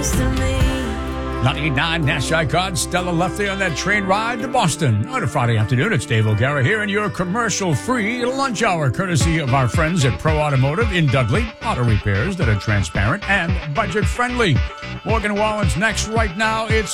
close to me. 99 Nash Icon. Stella Lefty on that train ride to Boston on a Friday afternoon. It's Dave O'Gara here in your commercial-free lunch hour, courtesy of our friends at Pro Automotive in Dudley. Auto repairs that are transparent and budget-friendly. Morgan Wallen's next right now. It's